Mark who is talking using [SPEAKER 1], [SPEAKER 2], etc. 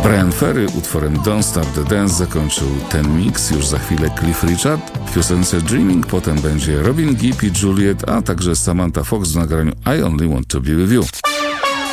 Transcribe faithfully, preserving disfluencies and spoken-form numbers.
[SPEAKER 1] Bryan Ferry utworem Don't Stop the Dance zakończył ten mix. Już za chwilę Cliff Richard w piosence Dreaming, potem będzie Robin Gibb i Juliet, a także Samantha Fox w nagraniu I Only Want to Be With You.